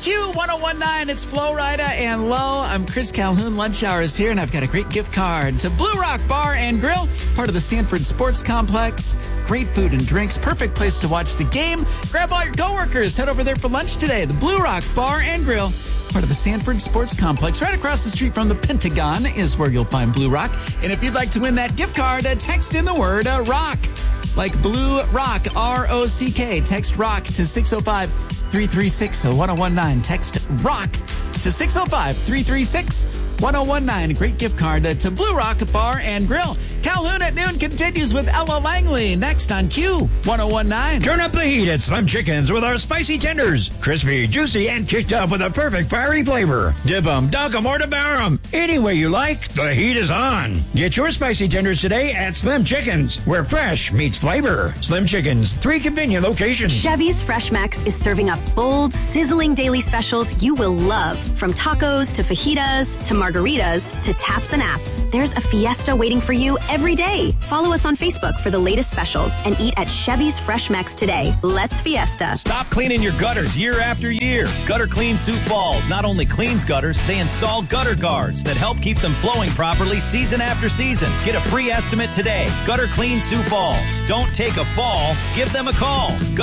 Q1019, it's Flo Rida and Lo. I'm Chris Calhoun. Lunch hour is here, and I've got a great gift card to Blue Rock Bar and Grill, part of the Sanford Sports Complex. Great food and drinks, perfect place to watch the game. Grab all your coworkers, head over there for lunch today. The Blue Rock Bar and Grill, part of the Sanford Sports Complex. Right across the street from the Pentagon is where you'll find Blue Rock. And if you'd like to win that gift card, text in the word rock. Like Blue Rock, R-O-C-K. Text rock to 605-336-1019. Text rock to 605-336-1019. A great gift card to Blue Rock Bar and Grill. Calhoun at noon continues with Ella Langley next on Q1019. Turn up the heat at Slim Chickens with our spicy tenders. Crispy, juicy, and kicked up with a perfect fiery flavor. Dip 'em, dunk 'em, or devour 'em. Any way you like, the heat is on. Get your spicy tenders today at Slim Chickens, where fresh meets flavor. Slim Chickens, 3 convenient locations. Chevy's Fresh Max is serving up bold, sizzling daily specials you will love. From tacos to fajitas to margaritas to taps and apps, there's a fiesta waiting for you every day. Follow us on Facebook for the latest specials and eat at Chevy's Fresh Max today. Let's fiesta. Stop cleaning your gutters year after year. Gutter Clean Sioux Falls not only cleans gutters, they install gutter guards that help keep them flowing properly season after season. Get a free estimate today. Gutter Clean Sioux Falls. Don't take a fall. Give them a call.